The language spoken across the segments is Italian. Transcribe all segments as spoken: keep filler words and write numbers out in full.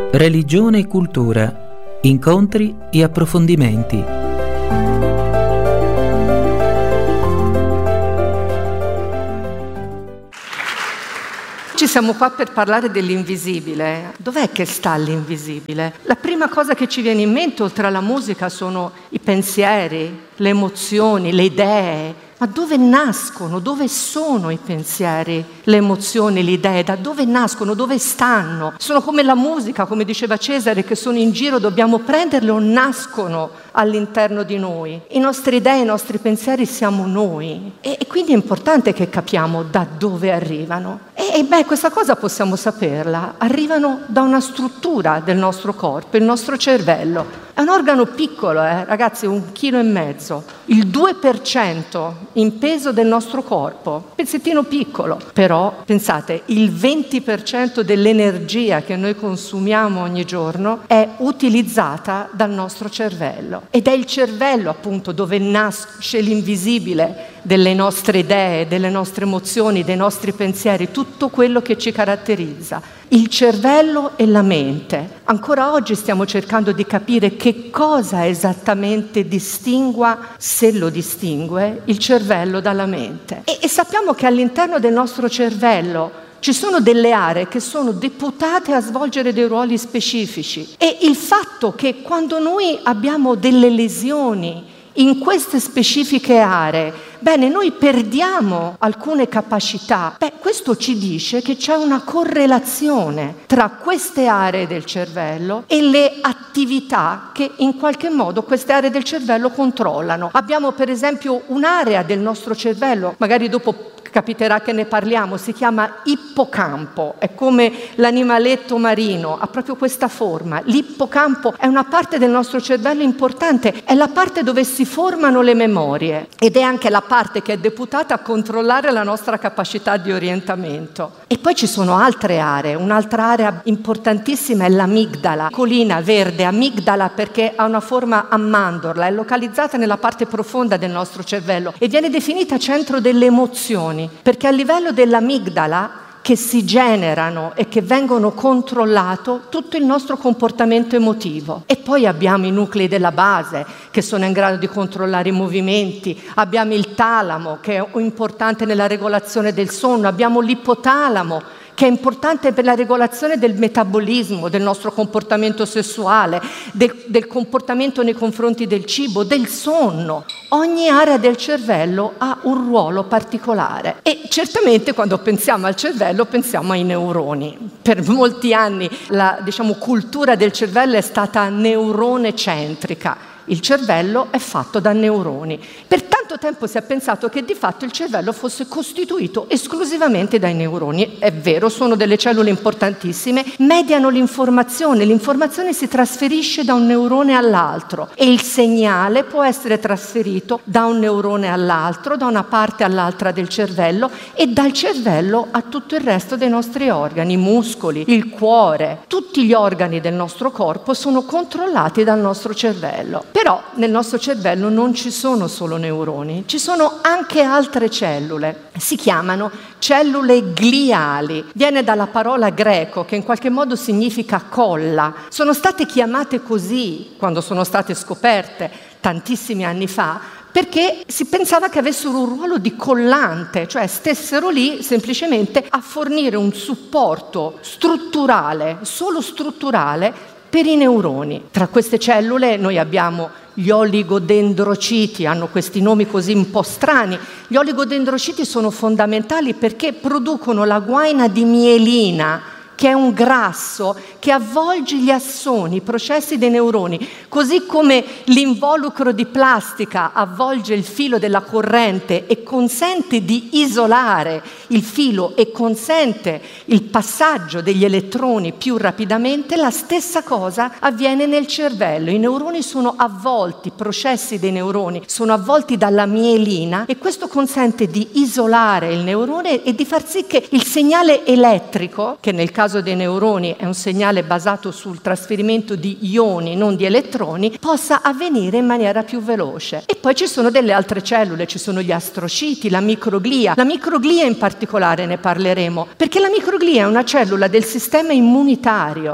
Religione e cultura, incontri e approfondimenti. Ci siamo qua per parlare dell'invisibile. Dov'è che sta l'invisibile? La prima cosa che ci viene in mente, oltre alla musica, sono i pensieri, le emozioni, le idee. Ma dove nascono? Dove sono i pensieri, le emozioni, le idee? Da dove nascono? Dove stanno? Sono come la musica, come diceva Cesare, che sono in giro, dobbiamo prenderle o nascono all'interno di noi? I nostri idee, i nostri pensieri siamo noi. E, e quindi è importante che capiamo da dove arrivano. E, e beh, questa cosa possiamo saperla. Arrivano da una struttura del nostro corpo, il nostro cervello. È un organo piccolo, eh? Ragazzi, un chilo e mezzo. Il due per cento in peso del nostro corpo, pezzettino piccolo. Però, pensate, il venti per cento dell'energia che noi consumiamo ogni giorno è utilizzata dal nostro cervello. Ed è il cervello, appunto, dove nasce l'invisibile delle nostre idee, delle nostre emozioni, dei nostri pensieri, tutto quello che ci caratterizza. Il cervello e la mente. Ancora oggi stiamo cercando di capire che cosa esattamente distingua, se lo distingue, il cervello dalla mente. E, e sappiamo che all'interno del nostro cervello ci sono delle aree che sono deputate a svolgere dei ruoli specifici. E il fatto che quando noi abbiamo delle lesioni in queste specifiche aree, bene, noi perdiamo alcune capacità. Beh, questo ci dice che c'è una correlazione tra queste aree del cervello e le attività che in qualche modo queste aree del cervello controllano. Abbiamo per esempio un'area del nostro cervello, magari dopo capiterà che ne parliamo, si chiama ippocampo, è come l'animaletto marino, ha proprio questa forma. L'ippocampo è una parte del nostro cervello importante, è la parte dove si formano le memorie ed è anche la parte che è deputata a controllare la nostra capacità di orientamento. E poi ci sono altre aree, un'altra area importantissima è l'amigdala, colina verde, amigdala perché ha una forma a mandorla, è localizzata nella parte profonda del nostro cervello e viene definita centro delle emozioni. Perché a livello dell'amigdala che si generano e che vengono controllato tutto il nostro comportamento emotivo. E poi abbiamo i nuclei della base che sono in grado di controllare i movimenti, abbiamo il talamo che è importante nella regolazione del sonno, abbiamo l'ipotalamo che è importante per la regolazione del metabolismo, del nostro comportamento sessuale, del, del comportamento nei confronti del cibo, del sonno. Ogni area del cervello ha un ruolo particolare e certamente quando pensiamo al cervello pensiamo ai neuroni. Per molti anni la, diciamo, cultura del cervello è stata neurone centrica. Il cervello è fatto da neuroni. Per tanto tempo si è pensato che di fatto il cervello fosse costituito esclusivamente dai neuroni. È vero, sono delle cellule importantissime, mediano l'informazione, l'informazione si trasferisce da un neurone all'altro e il segnale può essere trasferito da un neurone all'altro, da una parte all'altra del cervello e dal cervello a tutto il resto dei nostri organi, i muscoli, il cuore. Tutti gli organi del nostro corpo sono controllati dal nostro cervello. Però nel nostro cervello non ci sono solo neuroni, ci sono anche altre cellule. Si chiamano cellule gliali. Viene dalla parola greco che in qualche modo significa colla. Sono state chiamate così quando sono state scoperte tantissimi anni fa perché si pensava che avessero un ruolo di collante, cioè stessero lì semplicemente a fornire un supporto strutturale, solo strutturale, per i neuroni. Tra queste cellule noi abbiamo gli oligodendrociti, hanno questi nomi così un po' strani. Gli oligodendrociti sono fondamentali perché producono la guaina di mielina, che è un grasso che avvolge gli assoni, i processi dei neuroni, così come l'involucro di plastica avvolge il filo della corrente e consente di isolare il filo e consente il passaggio degli elettroni più rapidamente, la stessa cosa avviene nel cervello. I neuroni sono avvolti, i processi dei neuroni sono avvolti dalla mielina e questo consente di isolare il neurone e di far sì che il segnale elettrico, che nel caso dei neuroni è un segnale basato sul trasferimento di ioni, non di elettroni, possa avvenire in maniera più veloce. E poi ci sono delle altre cellule, ci sono gli astrociti, la microglia. La microglia in particolare ne parleremo, perché la microglia è una cellula del sistema immunitario. Ma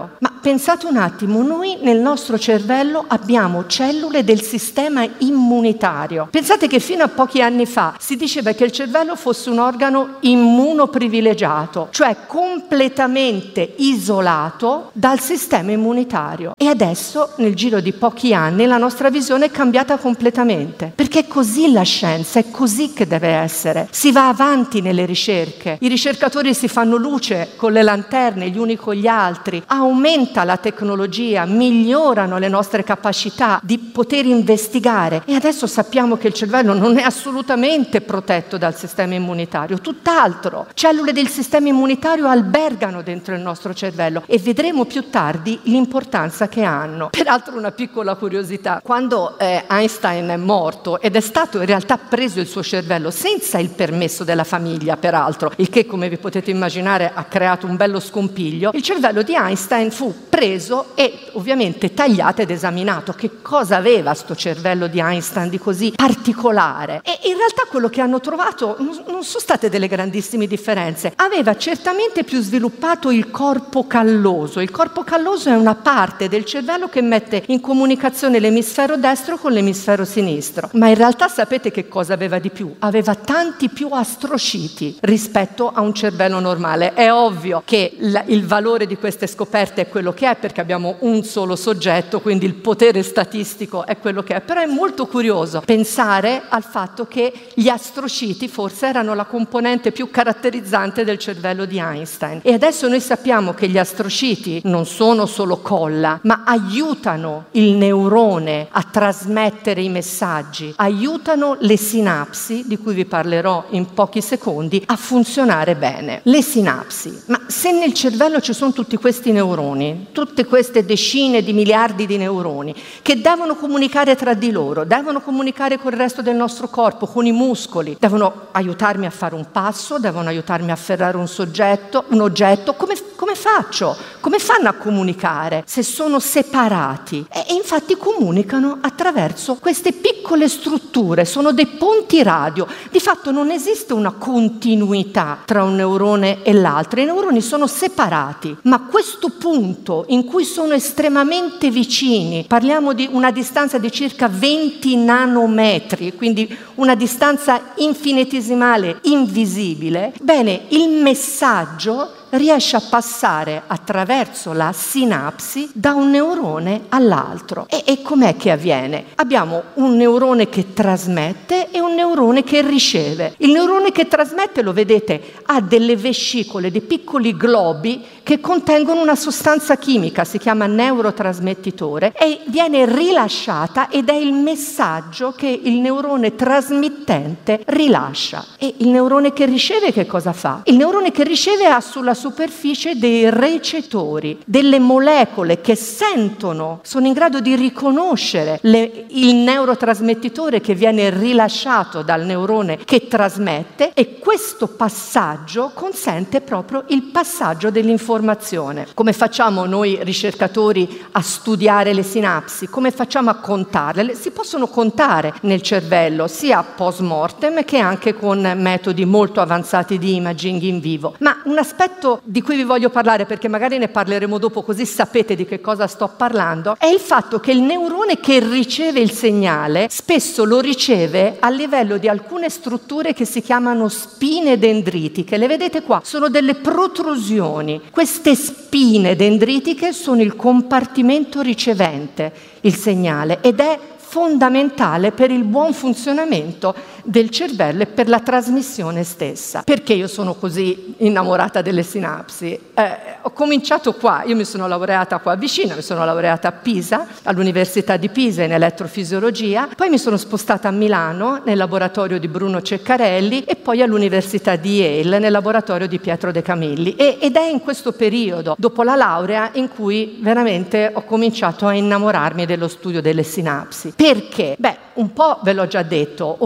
pensate un attimo, noi nel nostro cervello abbiamo cellule del sistema immunitario. Pensate che fino a pochi anni fa si diceva che il cervello fosse un organo immunoprivilegiato, cioè completamente isolato dal sistema immunitario. E adesso, nel giro di pochi anni, la nostra visione è cambiata completamente, perché è così la scienza, è così che deve essere. Si va avanti nelle ricerche, i ricercatori si fanno luce con le lanterne gli uni con gli altri, aumenta la tecnologia, migliorano le nostre capacità di poter investigare, e adesso sappiamo che il cervello non è assolutamente protetto dal sistema immunitario, tutt'altro. Cellule del sistema immunitario albergano dentro il nostro cervello e vedremo più tardi l'importanza che hanno. Peraltro, una piccola curiosità: quando eh, Einstein è morto ed è stato in realtà preso il suo cervello senza il permesso della famiglia, peraltro, il che, come vi potete immaginare, ha creato un bello scompiglio, il cervello di Einstein fu preso e ovviamente tagliato ed esaminato. Che cosa aveva sto cervello di Einstein di così particolare? E in realtà quello che hanno trovato non sono state delle grandissime differenze. Aveva certamente più sviluppato il corpo calloso. Il corpo calloso è una parte del cervello che mette in comunicazione l'emisfero destro con l'emisfero sinistro. Ma in realtà sapete che cosa aveva di più? Aveva tanti più astrociti rispetto a un cervello normale. È ovvio che il, il valore di queste scoperte è quello che è, perché abbiamo un solo soggetto, quindi il potere statistico è quello che è. Però è molto curioso pensare al fatto che gli astrociti forse erano la componente più caratterizzante del cervello di Einstein. E adesso noi sappiamo che gli astrociti non sono solo colla, ma aiutano il neurone a trasmettere i messaggi, aiutano le sinapsi, di cui vi parlerò in pochi secondi, a funzionare bene. Le sinapsi. Ma se nel cervello ci sono tutti questi neuroni, tutte queste decine di miliardi di neuroni che devono comunicare tra di loro, devono comunicare con il resto del nostro corpo, con i muscoli, devono aiutarmi a fare un passo, devono aiutarmi a afferrare un soggetto, un oggetto, come, come faccio? Come fanno a comunicare se sono separati? E, e infatti comunicano attraverso queste piccole strutture, sono dei ponti radio. Di fatto non esiste una continuità tra un neurone e l'altro, i neuroni sono separati, ma questo punto in cui sono estremamente vicini, parliamo di una distanza di circa venti nanometri, quindi una distanza infinitesimale, invisibile, bene, il messaggio riesce a passare attraverso la sinapsi da un neurone all'altro. E, e com'è che avviene? Abbiamo un neurone che trasmette e un neurone che riceve. Il neurone che trasmette, lo vedete, ha delle vescicole, dei piccoli globi che contengono una sostanza chimica, si chiama neurotrasmettitore, e viene rilasciata ed è il messaggio che il neurone trasmittente rilascia. E il neurone che riceve che cosa fa? Il neurone che riceve ha sulla superficie dei recettori, delle molecole che sentono, sono in grado di riconoscere le, il neurotrasmettitore che viene rilasciato dal neurone che trasmette, e questo passaggio consente proprio il passaggio dell'informazione. Come facciamo noi ricercatori a studiare le sinapsi? Come facciamo a contarle? Si possono contare nel cervello sia post mortem che anche con metodi molto avanzati di imaging in vivo. Ma un aspetto di cui vi voglio parlare, perché magari ne parleremo dopo così sapete di che cosa sto parlando, è il fatto che il neurone che riceve il segnale spesso lo riceve a livello di alcune strutture che si chiamano spine dendritiche. Le vedete qua? Sono delle protrusioni. Queste spine dendritiche sono il compartimento ricevente il segnale ed è fondamentale per il buon funzionamento del cervello e per la trasmissione stessa. Perché io sono così innamorata delle sinapsi? Eh, ho cominciato qua, io mi sono laureata qua vicino, mi sono laureata a Pisa, all'Università di Pisa in elettrofisiologia, poi mi sono spostata a Milano nel laboratorio di Bruno Ceccarelli e poi all'Università di Yale nel laboratorio di Pietro De Camilli. E, ed è in questo periodo, dopo la laurea, in cui veramente ho cominciato a innamorarmi dello studio delle sinapsi. Perché? Beh, un po' ve l'ho già detto, ovviamente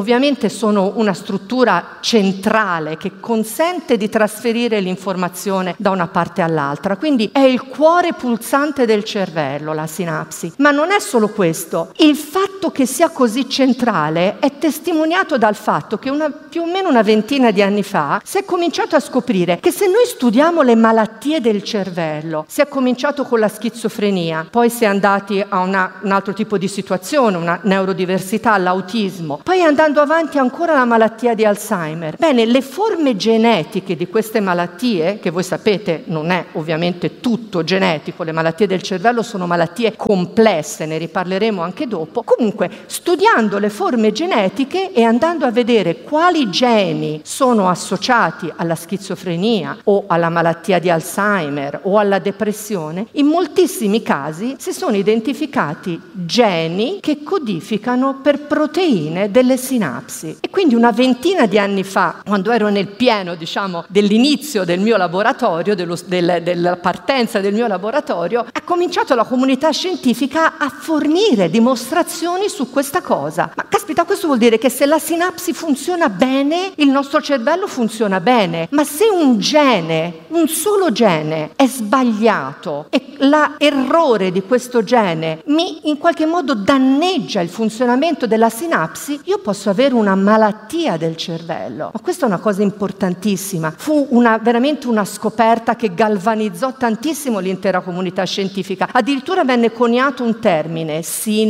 che sono una struttura centrale che consente di trasferire l'informazione da una parte all'altra. Quindi è il cuore pulsante del cervello, la sinapsi. Ma non è solo questo. Il fatto che sia così centrale è testimoniato dal fatto che una, più o meno una ventina di anni fa si è cominciato a scoprire che se noi studiamo le malattie del cervello, si è cominciato con la schizofrenia, poi si è andati a una, un altro tipo di situazione, una neurodiversità, l'autismo, poi andando avanti ancora la malattia di Alzheimer. Bene, le forme genetiche di queste malattie, che voi sapete non è ovviamente tutto genetico, le malattie del cervello sono malattie complesse, ne riparleremo anche dopo. Comunque, studiando le forme genetiche e andando a vedere quali geni sono associati alla schizofrenia o alla malattia di Alzheimer o alla depressione, in moltissimi casi si sono identificati geni che codificano per proteine delle sinapsi. E quindi una ventina di anni fa, quando ero nel pieno, diciamo, dell'inizio del mio laboratorio, dello, del, della partenza del mio laboratorio, ha cominciato la comunità scientifica a fornire dimostrazioni su questa cosa. Ma caspita, questo vuol dire che se la sinapsi funziona bene, il nostro cervello funziona bene. Ma se un gene, un solo gene, è sbagliato e l'errore di questo gene mi in qualche modo danneggia il funzionamento della sinapsi, io posso avere una malattia del cervello. Ma questa è una cosa importantissima. Fu una, veramente una scoperta che galvanizzò tantissimo l'intera comunità scientifica. Addirittura venne coniato un termine,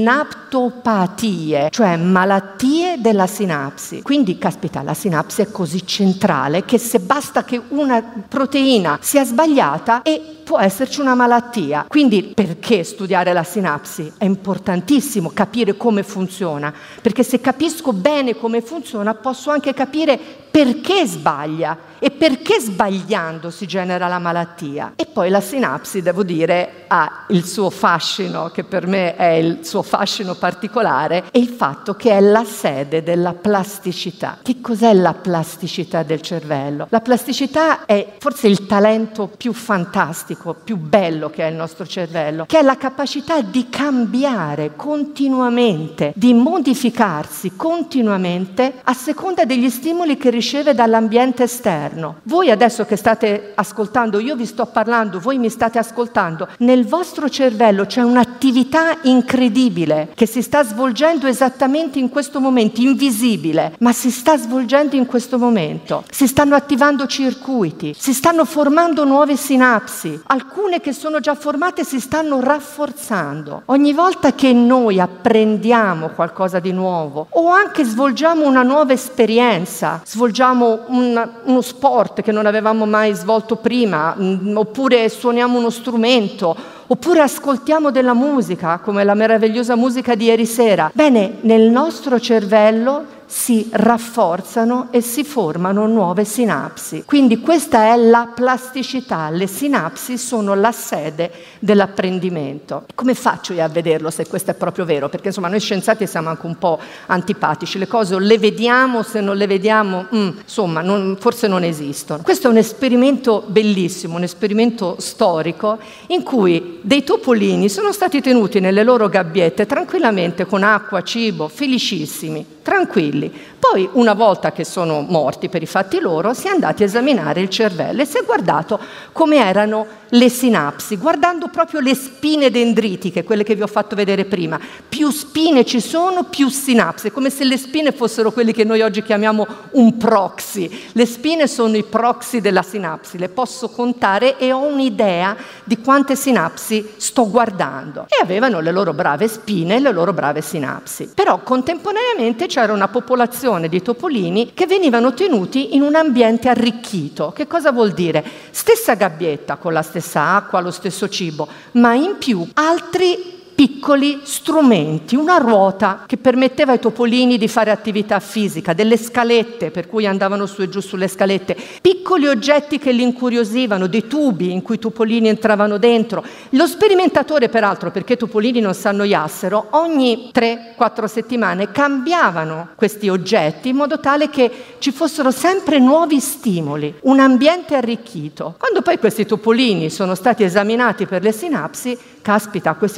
sinaptopatie, cioè malattie della sinapsi. Quindi, caspita, la sinapsi è così centrale che se basta che una proteina sia sbagliata e può esserci una malattia. Quindi perché studiare la sinapsi? È importantissimo capire come funziona, perché se capisco bene come funziona posso anche capire perché sbaglia e perché sbagliando si genera la malattia. E poi la sinapsi, devo dire, ha il suo fascino, che per me è il suo fascino particolare, e il fatto che è la sede della plasticità. Che cos'è la plasticità del cervello? La plasticità è forse il talento più fantastico, più bello che ha il nostro cervello, che è la capacità di cambiare continuamente, di modificarsi continuamente a seconda degli stimoli che riceve dall'ambiente esterno. Voi adesso che state ascoltando, io vi sto parlando, voi mi state ascoltando, nel vostro cervello c'è un'attività incredibile che si sta svolgendo esattamente in questo momento, invisibile, ma si sta svolgendo in questo momento. Si stanno attivando circuiti, si stanno formando nuove sinapsi, alcune che sono già formate si stanno rafforzando. Ogni volta che noi apprendiamo qualcosa di nuovo o anche svolgiamo una nuova esperienza, svolgiamo un, uno sport che non avevamo mai svolto prima, mh, oppure suoniamo uno strumento, oppure ascoltiamo della musica, come la meravigliosa musica di ieri sera. Bene, nel nostro cervello si rafforzano e si formano nuove sinapsi. Quindi questa è la plasticità. Le sinapsi sono la sede dell'apprendimento. Come faccio io a vederlo se questo è proprio vero? Perché insomma noi scienziati siamo anche un po' antipatici. Le cose o le vediamo, se non le vediamo, mm, insomma, non, forse non esistono. Questo è un esperimento bellissimo, un esperimento storico in cui dei topolini sono stati tenuti nelle loro gabbiette tranquillamente con acqua, cibo, felicissimi, tranquilli. Poi, una volta che sono morti per i fatti loro, si è andati a esaminare il cervello e si è guardato come erano le sinapsi, guardando proprio le spine dendritiche, quelle che vi ho fatto vedere prima. Più spine ci sono, più sinapsi, come se le spine fossero quelli che noi oggi chiamiamo un proxy. Le spine sono i proxy della sinapsi, le posso contare e ho un'idea di quante sinapsi sto guardando. E avevano le loro brave spine e le loro brave sinapsi. Però contemporaneamente c'era una popolazione di topolini che venivano tenuti in un ambiente arricchito. Che cosa vuol dire? Stessa gabbietta con la stessa acqua, lo stesso cibo, ma in più altri piccoli strumenti, una ruota che permetteva ai topolini di fare attività fisica, delle scalette per cui andavano su e giù sulle scalette, piccoli oggetti che li incuriosivano, dei tubi in cui i topolini entravano dentro. Lo sperimentatore, peraltro, perché i topolini non si annoiassero, ogni tre quattro settimane cambiavano questi oggetti in modo tale che ci fossero sempre nuovi stimoli, un ambiente arricchito. Quando poi questi topolini sono stati esaminati per le sinapsi, caspita, questi topolini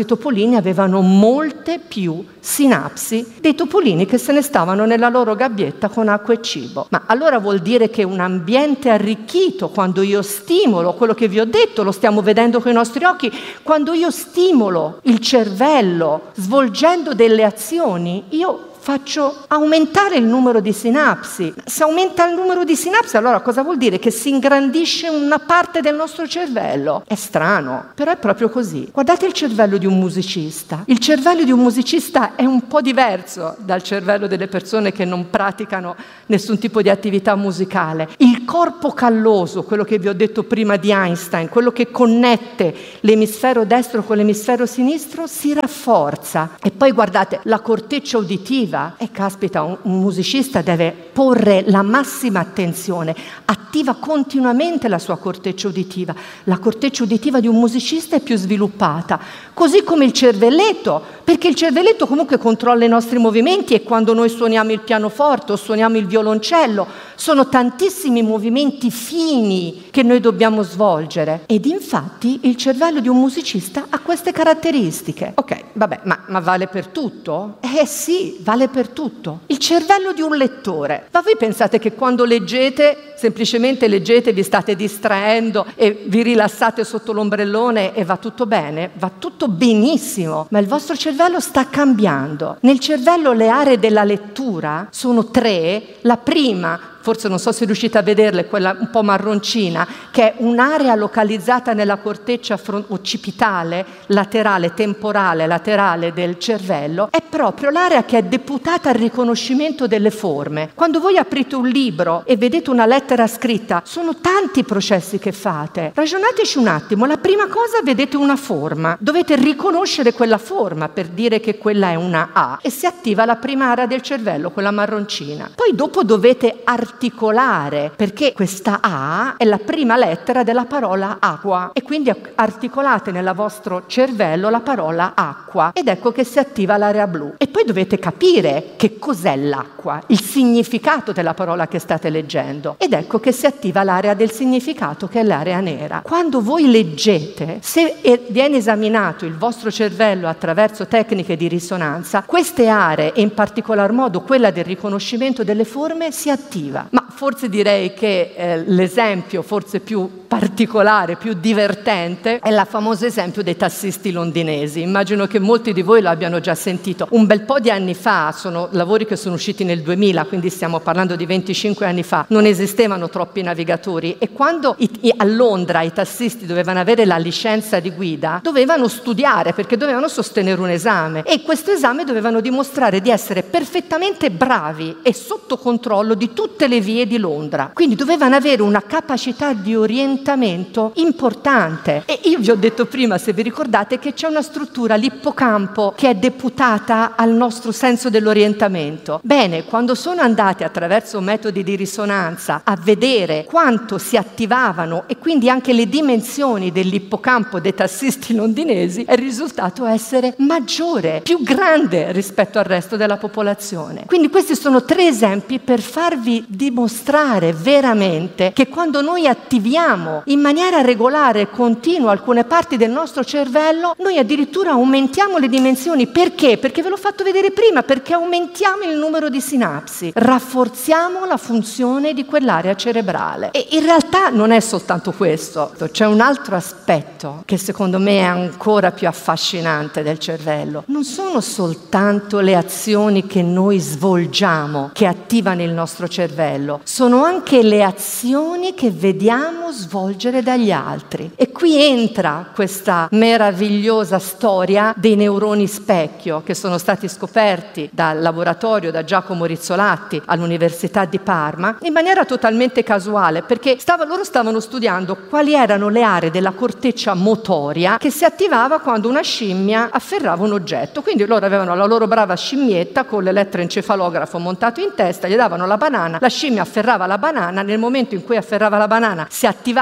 topolini avevano molte più sinapsi dei topolini che se ne stavano nella loro gabbietta con acqua e cibo. Ma allora vuol dire che un ambiente arricchito, quando io stimolo quello che vi ho detto, lo stiamo vedendo con i nostri occhi, quando io stimolo il cervello svolgendo delle azioni, io faccio aumentare il numero di sinapsi. Se aumenta il numero di sinapsi, allora cosa vuol dire? Che si ingrandisce una parte del nostro cervello. È strano, però è proprio così. Guardate il cervello di un musicista. Il cervello di un musicista è un po' diverso dal cervello delle persone che non praticano nessun tipo di attività musicale. Il corpo calloso, quello che vi ho detto prima di Einstein, quello che connette l'emisfero destro con l'emisfero sinistro, si rafforza. E poi guardate, la corteccia uditiva. E caspita, un, un musicista deve porre la massima attenzione, attiva continuamente la sua corteccia uditiva. La corteccia uditiva di un musicista è più sviluppata, così come il cervelletto, perché il cervelletto comunque controlla i nostri movimenti e quando noi suoniamo il pianoforte o suoniamo il violoncello, sono tantissimi movimenti fini che noi dobbiamo svolgere. Ed infatti il cervello di un musicista ha queste caratteristiche. Ok, vabbè, ma, ma vale per tutto? Eh sì, vale per tutto. Il cervello di un lettore. Ma voi pensate che quando leggete, semplicemente leggete, vi state distraendo e vi rilassate sotto l'ombrellone e va tutto bene? Va tutto benissimo, ma il vostro cervello sta cambiando. Nel cervello le aree della lettura sono tre. La prima, forse non so se riuscite a vederle, quella un po' marroncina, che è un'area localizzata nella corteccia front- occipitale, laterale, temporale, laterale del cervello, è proprio l'area che è deputata al riconoscimento delle forme. Quando voi aprite un libro e vedete una lettera scritta, sono tanti i processi che fate. Ragionateci un attimo, la prima cosa vedete una forma, dovete riconoscere quella forma per dire che quella è una A e si attiva la prima area del cervello, quella marroncina. Poi dopo dovete articolare articolare, perché questa A è la prima lettera della parola acqua e quindi articolate nel vostro cervello la parola acqua ed ecco che si attiva l'area blu. E poi dovete capire che cos'è l'acqua, il significato della parola che state leggendo ed ecco che si attiva l'area del significato che è l'area nera. Quando voi leggete, se viene esaminato il vostro cervello attraverso tecniche di risonanza, queste aree e in particolar modo quella del riconoscimento delle forme si attiva. Ma forse direi che eh, l'esempio forse più particolare, più divertente è il famoso esempio dei tassisti londinesi. Immagino che molti di voi lo abbiano già sentito. Un bel po' di anni fa, sono lavori che sono usciti nel duemila, quindi stiamo parlando di venticinque anni fa, non esistevano troppi navigatori e quando i, i, a Londra i tassisti dovevano avere la licenza di guida, dovevano studiare perché dovevano sostenere un esame e questo esame dovevano dimostrare di essere perfettamente bravi e sotto controllo di tutte le vie di Londra. Quindi dovevano avere una capacità di orientamento importante. E io vi ho detto prima, se vi ricordate, che c'è una struttura, l'ippocampo, che è deputata al nostro senso dell'orientamento. Bene, quando sono andati attraverso metodi di risonanza a vedere quanto si attivavano e quindi anche le dimensioni dell'ippocampo dei tassisti londinesi, il risultato è essere maggiore, più grande rispetto al resto della popolazione. Quindi questi sono tre esempi per farvi dimostrare veramente che quando noi attiviamo in maniera regolare e continua alcune parti del nostro cervello, noi addirittura aumentiamo le dimensioni. Perché? Perché ve l'ho fatto vedere prima, perché aumentiamo il numero di sinapsi, rafforziamo la funzione di quell'area cerebrale. E in realtà non è soltanto questo, c'è un altro aspetto che secondo me è ancora più affascinante del cervello. Non sono soltanto le azioni che noi svolgiamo che attivano il nostro cervello, sono anche le azioni che vediamo svolgere dagli altri. E qui entra questa meravigliosa storia dei neuroni specchio che sono stati scoperti dal laboratorio da Giacomo Rizzolatti all'Università di Parma in maniera totalmente casuale, perché stava, loro stavano studiando quali erano le aree della corteccia motoria che si attivava quando una scimmia afferrava un oggetto. Quindi loro avevano la loro brava scimmietta con l'elettroencefalografo montato in testa, gli davano la banana, la scimmia afferrava la banana, nel momento in cui afferrava la banana si attivava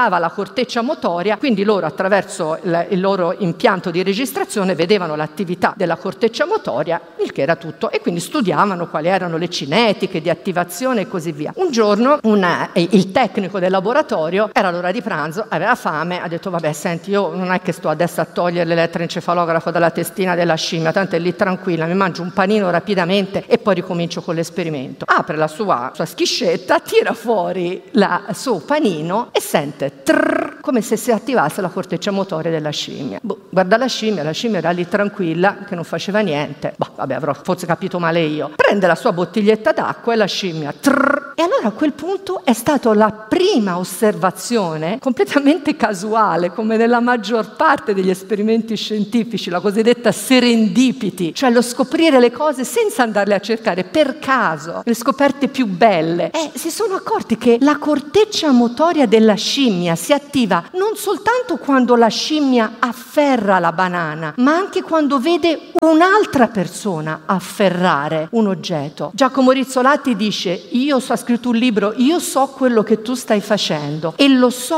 attivava la corteccia motoria, quindi loro attraverso il, il loro impianto di registrazione vedevano l'attività della corteccia motoria, il che era tutto, e quindi studiavano quali erano le cinetiche di attivazione e così via. Un giorno una, il tecnico del laboratorio, era l'ora di pranzo, aveva fame, ha detto vabbè senti, io non è che sto adesso a togliere l'elettroencefalografo dalla testina della scimmia, tanto è lì tranquilla, mi mangio un panino rapidamente e poi ricomincio con l'esperimento. Apre la sua, sua schiscetta, tira fuori il suo panino e sente trrr, come se si attivasse la corteccia motoria della scimmia. Boh, guarda la scimmia, la scimmia era lì tranquilla, che non faceva niente. Boh, vabbè, avrò forse capito male io. Prende la sua bottiglietta d'acqua e la scimmia trrr, e allora a quel punto è stata la prima osservazione completamente casuale, come nella maggior parte degli esperimenti scientifici, la cosiddetta serendipity, cioè lo scoprire le cose senza andarle a cercare, per caso, le scoperte più belle. E si sono accorti che la corteccia motoria della scimmia si attiva non soltanto quando la scimmia afferra la banana, ma anche quando vede un'altra persona afferrare un oggetto. Giacomo Rizzolatti dice: io so, ha scritto un libro, io so quello che tu stai facendo e lo so